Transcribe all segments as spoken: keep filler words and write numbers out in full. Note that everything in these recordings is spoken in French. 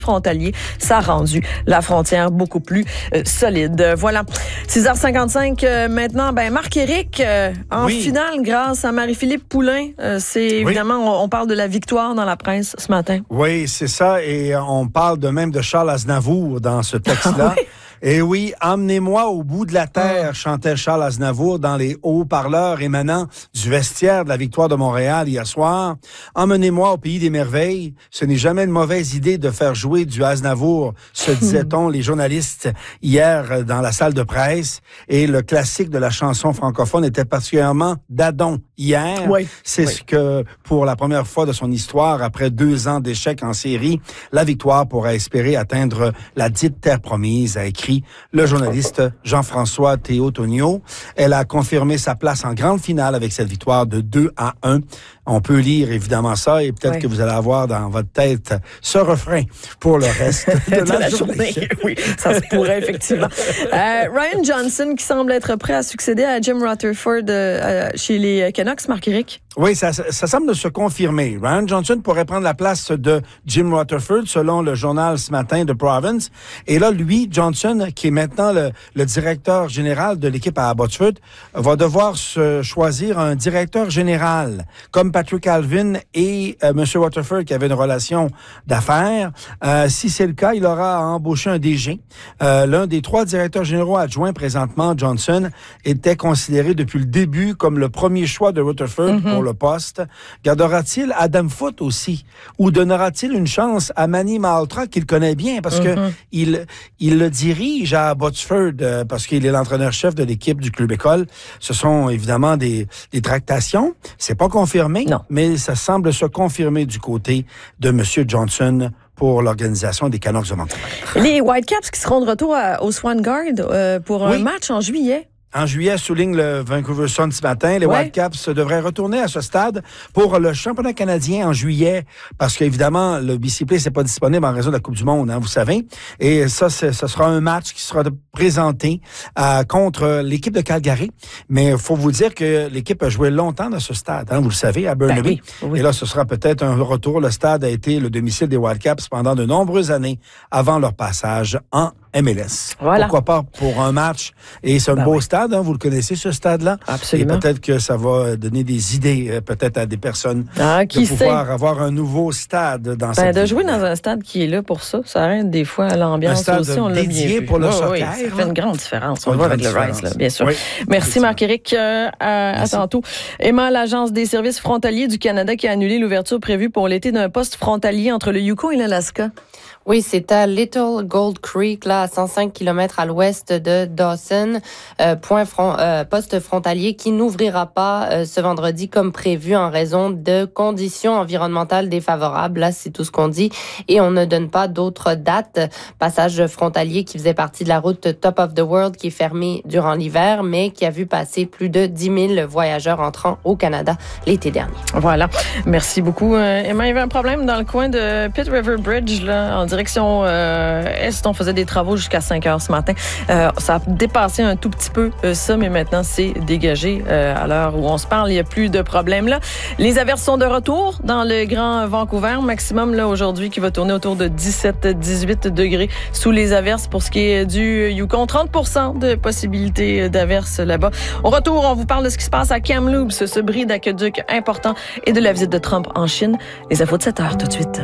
frontalier, ça a rendu la frontière beaucoup plus euh, solide. Voilà. six heures cinquante-cinq euh, maintenant. Ben Marc-Éric, euh, en oui. finale, grâce à Marie-Philippe Poulin, euh, c'est évidemment, oui. on, on parle de la victoire dans la presse ce matin. Oui, c'est ça. Et on parle de même de Charles Aznavour dans ce texte-là. oui. Et oui, « Emmenez-moi au bout de la terre », chantait Charles Aznavour dans les haut-parleurs émanant du vestiaire de la Victoire de Montréal hier soir. « Emmenez-moi au pays des merveilles. Ce n'est jamais une mauvaise idée de faire jouer du Aznavour », se disait-on les journalistes hier dans la salle de presse. Et le classique de la chanson francophone était particulièrement d'Adon hier. Oui. C'est oui. ce que, pour la première fois de son histoire, après deux ans d'échecs en série, la Victoire pourra espérer atteindre la dite terre promise, a écrit le journaliste Jean-François Théotonio. Elle a confirmé sa place en grande finale avec cette victoire de deux à un. On peut lire évidemment ça et peut-être oui. que vous allez avoir dans votre tête ce refrain pour le reste de, de la, la journée. journée. Oui, ça se pourrait effectivement. Euh, Ryan Johnson qui semble être prêt à succéder à Jim Rutherford euh, chez les Canucks, Marc-Éric. Oui, ça, ça semble se confirmer. Ryan Johnson pourrait prendre la place de Jim Rutherford, selon le journal ce matin de Province. Et là, lui, Johnson, qui est maintenant le, le directeur général de l'équipe à Abbotsford, va devoir se choisir un directeur général, comme Patrick Alvin et euh, M. Rutherford, qui avait une relation d'affaires. Euh, si c'est le cas, il aura à embaucher un D G. Euh, l'un des trois directeurs généraux adjoints présentement, Johnson, était considéré depuis le début comme le premier choix de Rutherford mm-hmm. pour le poste. Gardera-t-il Adam Foote aussi? Ou donnera-t-il une chance à Manny Malhotra, qu'il connaît bien, parce mm-hmm. que il, il le dirige à Abbotsford, euh, parce qu'il est l'entraîneur-chef de l'équipe du club école. Ce sont évidemment des, des tractations. C'est pas confirmé, non. mais ça semble se confirmer du côté de M. Johnson pour l'organisation des Canucks de Vancouver. Les Whitecaps qui seront de retour à, au Swan Guard euh, pour oui. un match en juillet. En juillet, souligne le Vancouver Sun ce matin, les ouais. Whitecaps devraient retourner à ce stade pour le championnat canadien en juillet, parce qu'évidemment, le B C Play n'est pas disponible en raison de la Coupe du Monde, hein, vous savez. Et ça, ce sera un match qui sera présenté euh, contre l'équipe de Calgary. Mais il faut vous dire que l'équipe a joué longtemps dans ce stade, hein, vous le savez, à Burnaby. Ben oui, oui. Et là, ce sera peut-être un retour. Le stade a été le domicile des Whitecaps pendant de nombreuses années avant leur passage en M L S. Voilà. Pourquoi pas pour un match? Et c'est un ben beau oui. stade, hein, vous le connaissez, ce stade-là. Absolument. Et peut-être que ça va donner des idées, euh, peut-être à des personnes, ah, qui de pouvoir sait? avoir un nouveau stade dans ben, cette de ville. jouer dans un stade qui est là pour ça, ça aide des fois à l'ambiance un stade aussi. On l'a dédié bien vu. pour le oui, soccer. Oui, ça fait une grande différence. On le voit avec le Rise, là, bien sûr. Oui, Merci Marc-Éric. Euh, à, à tantôt. Emma, l'Agence des services frontaliers du Canada qui a annulé l'ouverture prévue pour l'été d'un poste frontalier entre le Yukon et l'Alaska. Oui, c'est à Little Gold Creek, là, à cent cinq kilomètres à l'ouest de Dawson, euh, point front, euh, poste frontalier qui n'ouvrira pas euh, ce vendredi comme prévu en raison de conditions environnementales défavorables. Là, c'est tout ce qu'on dit. Et on ne donne pas d'autres dates. Passage frontalier qui faisait partie de la route Top of the World qui est fermée durant l'hiver, mais qui a vu passer plus de dix mille voyageurs entrant au Canada l'été dernier. Voilà. Merci beaucoup. Euh, Emma, il y avait un problème dans le coin de Pitt River Bridge, là, en direction euh, est. On faisait des travaux jusqu'à cinq heures ce matin. Euh, ça a dépassé un tout petit peu euh, ça, mais maintenant, c'est dégagé. Euh, à l'heure où on se parle, il n'y a plus de problème là. Les averses sont de retour dans le Grand Vancouver. Maximum là aujourd'hui qui va tourner autour de dix-sept à dix-huit degrés sous les averses pour ce qui est du Yukon. trente pour cent de possibilités d'averses là-bas. Au retour, on vous parle de ce qui se passe à Kamloops, ce bris d'aqueduc important, et de la visite de Trump en Chine. Les infos de sept heures tout de suite.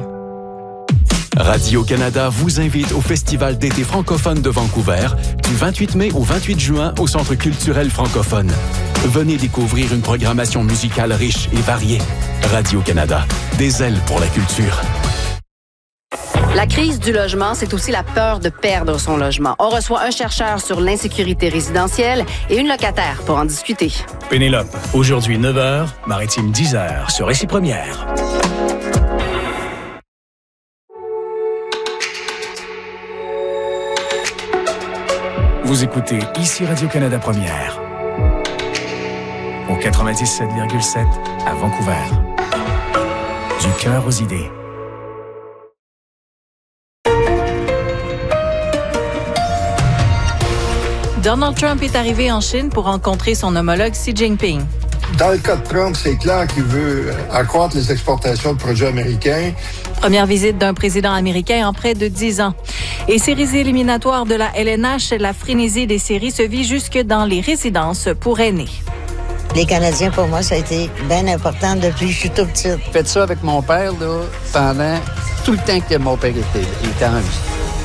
Radio-Canada vous invite au Festival d'été francophone de Vancouver du vingt-huit mai au vingt-huit juin au Centre culturel francophone. Venez découvrir une programmation musicale riche et variée. Radio-Canada, des ailes pour la culture. La crise du logement, c'est aussi la peur de perdre son logement. On reçoit un chercheur sur l'insécurité résidentielle et une locataire pour en discuter. Pénélope, aujourd'hui neuf heures, Maritime dix heures, sur Récit Première. Vous écoutez ici Radio-Canada Première, au quatre-vingt-dix-sept virgule sept à Vancouver. Du cœur aux idées. Donald Trump est arrivé en Chine pour rencontrer son homologue Xi Jinping. Dans le cas de Trump, c'est clair qu'il veut accroître les exportations de produits américains. Première visite d'un président américain en près de dix ans. Et séries éliminatoires de la L N H, la frénésie des séries se vit jusque dans les résidences pour aînés. Les Canadiens, pour moi, ça a été bien important depuis que je suis tout petite. J'ai fait ça avec mon père là, pendant tout le temps que mon père était, était en vie.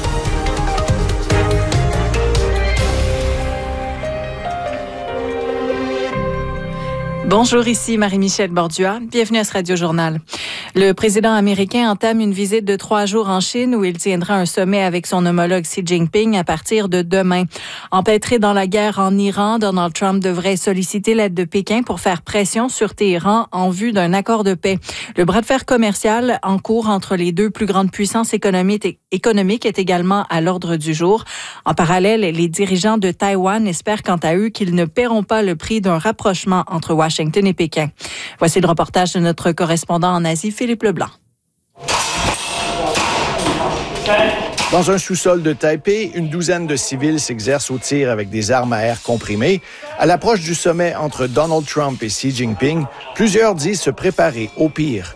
Bonjour, ici Marie-Michel Bordua. Bienvenue à ce Radio-Journal. Le président américain entame une visite de trois jours en Chine où il tiendra un sommet avec son homologue Xi Jinping à partir de demain. Empêtré dans la guerre en Iran, Donald Trump devrait solliciter l'aide de Pékin pour faire pression sur Téhéran en vue d'un accord de paix. Le bras de fer commercial en cours entre les deux plus grandes puissances économiques est également à l'ordre du jour. En parallèle, les dirigeants de Taïwan espèrent quant à eux qu'ils ne paieront pas le prix d'un rapprochement entre Washington et Pékin. Voici le reportage de notre correspondant en Asie, Philippe Leblanc. Dans un sous-sol de Taipei, une douzaine de civils s'exercent au tir avec des armes à air comprimées. À l'approche du sommet entre Donald Trump et Xi Jinping, plusieurs disent se préparer au pire.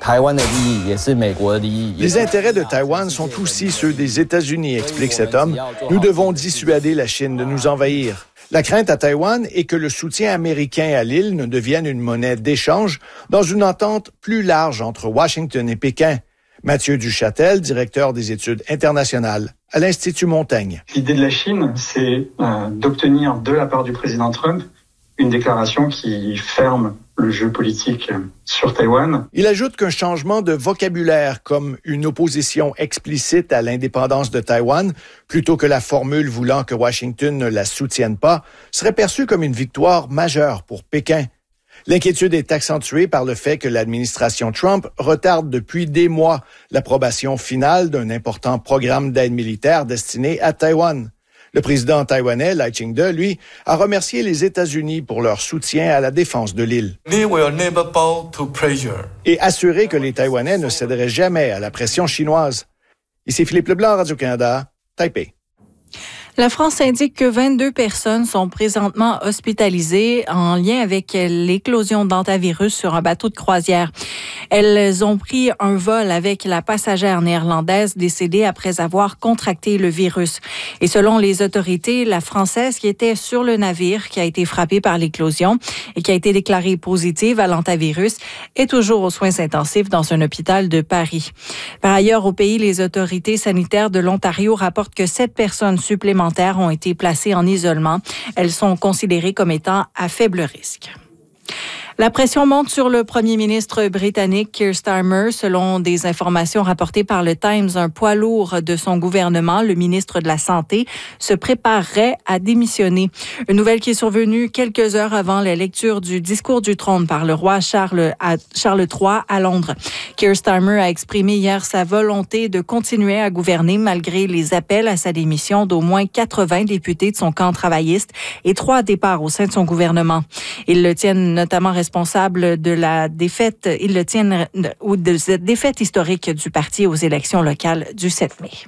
Les intérêts de Taïwan sont aussi ceux des États-Unis, explique cet homme. Nous devons dissuader la Chine de nous envahir. La crainte à Taïwan est que le soutien américain à l'île ne devienne une monnaie d'échange dans une entente plus large entre Washington et Pékin. Mathieu Duchâtel, directeur des études internationales à l'Institut Montaigne. L'idée de la Chine, c'est euh, d'obtenir de la part du président Trump une déclaration qui ferme le jeu politique sur Taïwan. Il ajoute qu'un changement de vocabulaire comme une opposition explicite à l'indépendance de Taïwan, plutôt que la formule voulant que Washington ne la soutienne pas, serait perçu comme une victoire majeure pour Pékin. L'inquiétude est accentuée par le fait que l'administration Trump retarde depuis des mois l'approbation finale d'un important programme d'aide militaire destiné à Taïwan. Le président taïwanais, Lai Ching-te, lui, a remercié les États-Unis pour leur soutien à la défense de l'île. Et assuré que les Taïwanais ne céderaient jamais à la pression chinoise. Ici Philippe Leblanc, Radio-Canada, Taipei. La France indique que vingt-deux personnes sont présentement hospitalisées en lien avec l'éclosion d'hantavirus sur un bateau de croisière. Elles ont pris un vol avec la passagère néerlandaise décédée après avoir contracté le virus. Et selon les autorités, la Française qui était sur le navire qui a été frappée par l'éclosion et qui a été déclarée positive à l'hantavirus est toujours aux soins intensifs dans un hôpital de Paris. Par ailleurs, au pays, les autorités sanitaires de l'Ontario rapportent que sept personnes supplémentaires ont été placées en isolement. Elles sont considérées comme étant à faible risque. La pression monte sur le premier ministre britannique Keir Starmer. Selon des informations rapportées par le Times, un poids lourd de son gouvernement, le ministre de la Santé, se préparerait à démissionner. Une nouvelle qui est survenue quelques heures avant la lecture du discours du trône par le roi Charles, à, Charles trois à Londres. Keir Starmer a exprimé hier sa volonté de continuer à gouverner malgré les appels à sa démission d'au moins quatre-vingts députés de son camp travailliste et trois départs au sein de son gouvernement. Ils le tiennent notamment responsable de la défaite, ils le tiennent, ou de cette défaite historique du parti aux élections locales du sept mai.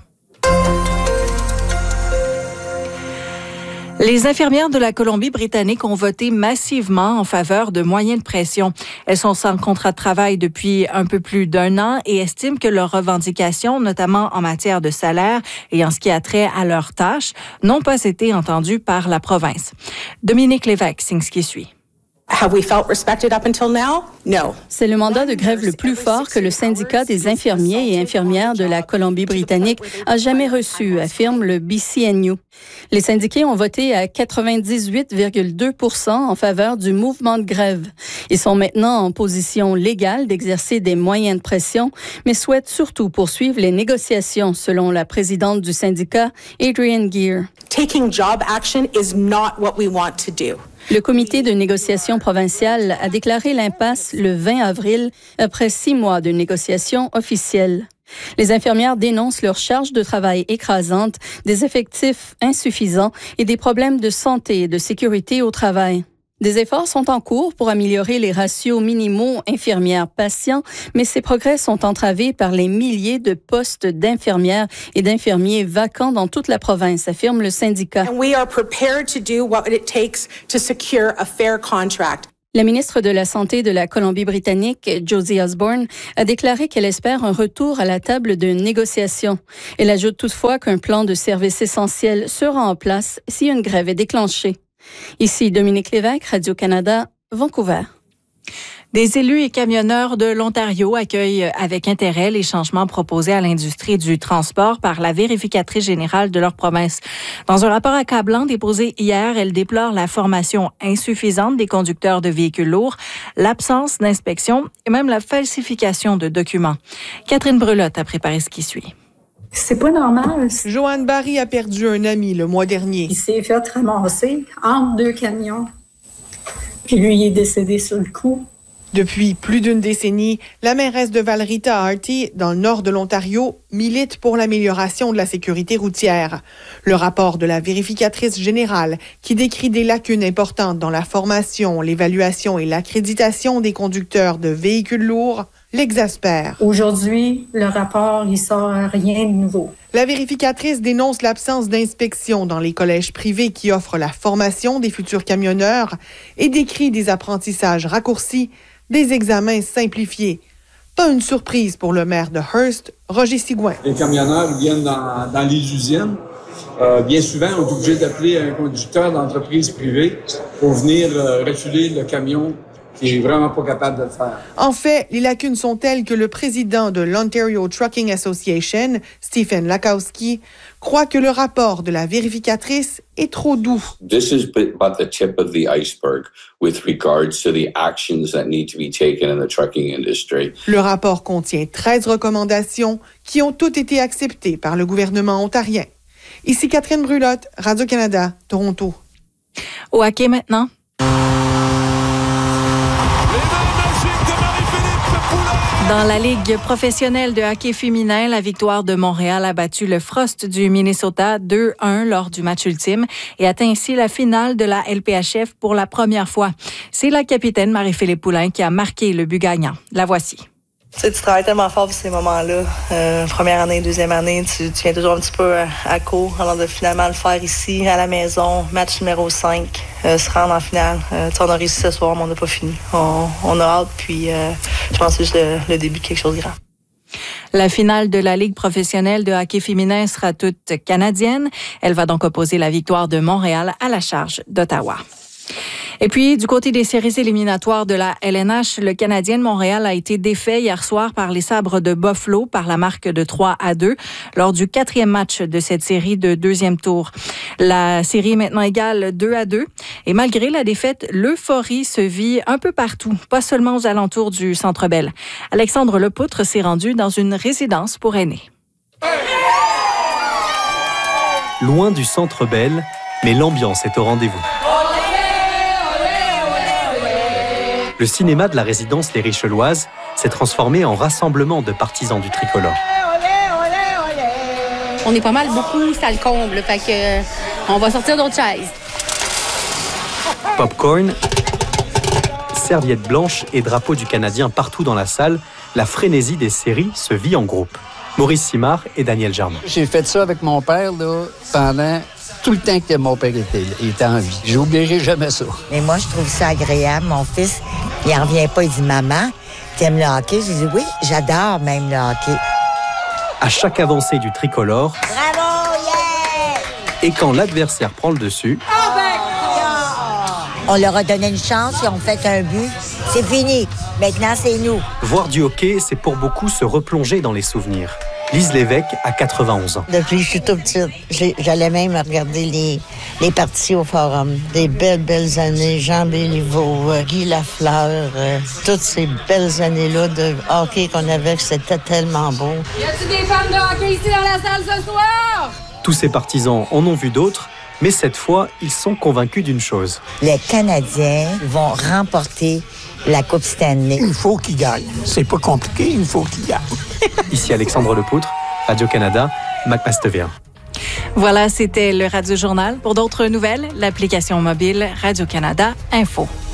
Les infirmières de la Colombie-Britannique ont voté massivement en faveur de moyens de pression. Elles sont sans contrat de travail depuis un peu plus d'un an et estiment que leurs revendications, notamment en matière de salaire et en ce qui a trait à leurs tâches, n'ont pas été entendues par la province. Dominique Lévesque signe ce qui suit. Have we felt respected up until now? No. C'est le mandat de grève le plus fort que le syndicat des infirmiers et infirmières de la Colombie-Britannique a jamais reçu, affirme le B C N U. Les syndiqués ont voté à quatre-vingt-dix-huit virgule deux pour cent en faveur du mouvement de grève. Ils sont maintenant en position légale d'exercer des moyens de pression, mais souhaitent surtout poursuivre les négociations, selon la présidente du syndicat, Adrienne Gear. Taking job action is not what we want to do. Le comité de négociation provincial a déclaré l'impasse le vingt avril après six mois de négociations officielles. Les infirmières dénoncent leur charge de travail écrasante, des effectifs insuffisants et des problèmes de santé et de sécurité au travail. Des efforts sont en cours pour améliorer les ratios minimaux infirmières-patients, mais ces progrès sont entravés par les milliers de postes d'infirmières et d'infirmiers vacants dans toute la province, affirme le syndicat. And we are prepared to do what it takes to secure a fair contract. La ministre de la Santé de la Colombie-Britannique, Josie Osborne, a déclaré qu'elle espère un retour à la table de négociation. Elle ajoute toutefois qu'un plan de services essentiels sera en place si une grève est déclenchée. Ici Dominique Lévesque, Radio-Canada, Vancouver. Des élus et camionneurs de l'Ontario accueillent avec intérêt les changements proposés à l'industrie du transport par la vérificatrice générale de leur province. Dans un rapport accablant déposé hier, elle déplore la formation insuffisante des conducteurs de véhicules lourds, l'absence d'inspection et même la falsification de documents. Catherine Brelotte a préparé ce qui suit. C'est pas normal. Joanne Barry a perdu un ami le mois dernier. Il s'est fait ramasser entre deux camions. Puis lui, il est décédé sur le coup. Depuis plus d'une décennie, la mairesse de Valrita-Harty, dans le nord de l'Ontario, milite pour l'amélioration de la sécurité routière. Le rapport de la vérificatrice générale, qui décrit des lacunes importantes dans la formation, l'évaluation et l'accréditation des conducteurs de véhicules lourds, l'exaspère. Aujourd'hui, le rapport, il sort rien de nouveau. La vérificatrice dénonce l'absence d'inspection dans les collèges privés qui offrent la formation des futurs camionneurs et décrit des apprentissages raccourcis, des examens simplifiés. Pas une surprise pour le maire de Hearst, Roger Sigouin. Les camionneurs viennent dans, dans les usines. Euh, bien souvent, on est obligé d'appeler un conducteur d'entreprise privée pour venir euh, reculer le camion qui est vraiment pas capable de le faire. En fait, les lacunes sont telles que le président de l'Ontario Trucking Association, Stephen Lakowski, croit que le rapport de la vérificatrice est trop doux. This is but the tip of the iceberg with regards to the actions that need to be taken in the trucking industry. Le rapport contient treize recommandations qui ont toutes été acceptées par le gouvernement ontarien. Ici Catherine Brelotte, Radio-Canada, Toronto. Au hockey maintenant. Dans la Ligue professionnelle de hockey féminin, la victoire de Montréal a battu le Frost du Minnesota deux un lors du match ultime et atteint ainsi la finale de la L P H F pour la première fois. C'est la capitaine Marie-Philippe Poulin qui a marqué le but gagnant. La voici. Tu sais, tu travailles tellement fort pour ces moments-là. Euh, première année, deuxième année, tu, tu viens toujours un petit peu à, à court avant de finalement le faire ici, à la maison. Match numéro cinq, euh, se rendre en finale. Euh, tu sais, on a réussi ce soir, mais on n'a pas fini. On, on a hâte, puis euh, je pense que c'est juste le, le début de quelque chose de grand. La finale de la Ligue professionnelle de hockey féminin sera toute canadienne. Elle va donc opposer la victoire de Montréal à la charge d'Ottawa. Et puis, du côté des séries éliminatoires de la L N H, le Canadien de Montréal a été défait hier soir par les Sabres de Buffalo par la marque de trois à deux lors du quatrième match de cette série de deuxième tour. La série est maintenant égale deux à deux et malgré la défaite, l'euphorie se vit un peu partout, pas seulement aux alentours du Centre Bell. Alexandre Lepoutre s'est rendu dans une résidence pour aînés. Loin du Centre Bell, mais l'ambiance est au rendez-vous. Le cinéma de la résidence Les Richeloises s'est transformé en rassemblement de partisans du tricolore. On est pas mal beaucoup, ça le comble, fait que euh, on va sortir d'autres chaises. Popcorn, serviettes blanches et drapeaux du Canadien partout dans la salle, la frénésie des séries se vit en groupe. Maurice Simard et Daniel Germain. J'ai fait ça avec mon père là, pendant tout le temps que mon père était, était en vie. J'oublierai jamais ça. Mais moi, je trouve ça agréable. Mon fils, il n'en revient pas. Il dit, maman, t'aimes le hockey? J'ai dit, oui, j'adore même le hockey. À chaque avancée du tricolore, bravo, yeah! Et quand l'adversaire prend le dessus, oh ben, on leur a donné une chance, ils ont fait un but. C'est fini. Maintenant, c'est nous. Voir du hockey, c'est pour beaucoup se replonger dans les souvenirs. Lise Lévesque a quatre-vingt-onze ans. Depuis que je suis toute petite, j'allais même regarder les, les parties au Forum. Des belles, belles années. Jean Béliveau, euh, Guy Lafleur, euh, toutes ces belles années-là de hockey qu'on avait, c'était tellement beau. Y a-t-il des fans de hockey ici dans la salle ce soir? Tous ces partisans en ont vu d'autres, mais cette fois, ils sont convaincus d'une chose. Les Canadiens vont remporter la Coupe Stanley. Il faut qu'ils gagnent. C'est pas compliqué, il faut qu'ils gagnent. Ici Alexandre Lepoutre, Radio-Canada, McMaster. Voilà, c'était le Radio Journal. Pour d'autres nouvelles, l'application mobile Radio-Canada Info.